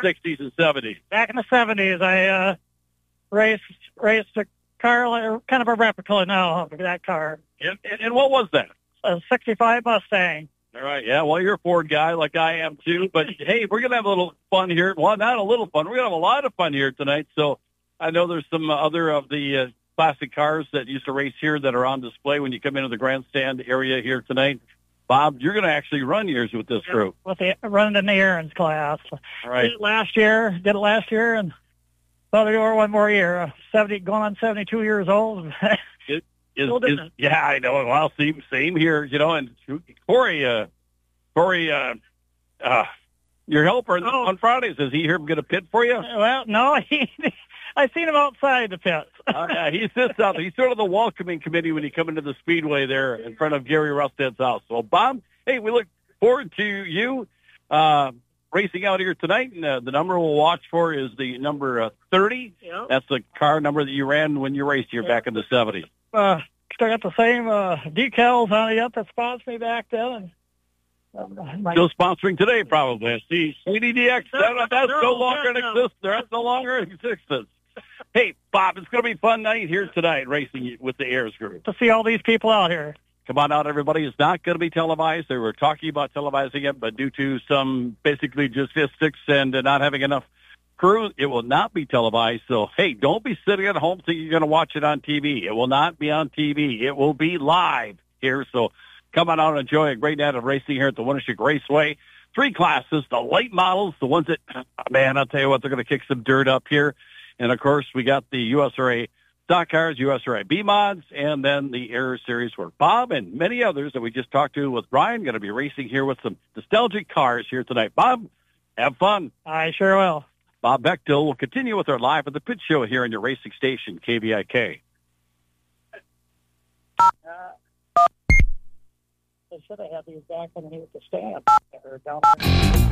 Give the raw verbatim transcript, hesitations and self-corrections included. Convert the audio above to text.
sixties and seventies? Back in the seventies, I uh, raced raced a car, kind of a replica now of that car. And, and, and what was that? A sixty-five Mustang. All right, yeah, well, you're a Ford guy like I am too, but hey, we're going to have a little fun here. Well, not a little fun. We're going to have a lot of fun here tonight. So I know there's some other of the uh, classic cars that used to race here that are on display when you come into the grandstand area here tonight. Bob, you're going to actually run yours with this group. With the running in the Aaron's class. All right. Did it last year, did it last year, and thought I'd do one more year. Uh, seventy, going on seventy-two years old. It, is, is, yeah, I know. Well, same, same here, you know, and Corey, uh, Corey, uh, uh, your helper oh. on Fridays, is he here going to pit for you? Well, no, he, I seen him outside the pits. uh, yeah, he sits out there. He's sort of the welcoming committee when you come into the speedway there in front of Gary Rusted's house. So, Bob, hey, we look forward to you uh, racing out here tonight. And, uh, the number we'll watch for is the number uh, thirty. Yep. That's the car number that you ran when you raced here yep. back in the seventies. Uh, still got the same uh, decals on it yet that sponsored me back then. And, uh, my... Still sponsoring today, probably. See, C D D X, that, that's no, no longer in existence. That's no longer in existence. Hey, Bob, it's going to be a fun night here tonight racing with the Ayers group. To see all these people out here. Come on out, everybody. It's not going to be televised. They were talking about televising it, but due to some basically just fistics and uh, not having enough crew, it will not be televised. So, hey, don't be sitting at home thinking you're going to watch it on T V. It will not be on T V. It will be live here. So come on out and enjoy a great night of racing here at the Winnershik Raceway. Three classes, the late models, the ones that, man, I'll tell you what, they're going to kick some dirt up here. And, of course, we got the U S R A stock cars, U S R A B-Mods, and then the Air Series where Bob and many others that we just talked to with Brian going to be racing here with some nostalgic cars here tonight. Bob, have fun. I sure will. Bob Bechtel will continue with our Live at the Pit show here on your racing station, K V I K. Uh, I should have had these back underneath the stand. Or down there.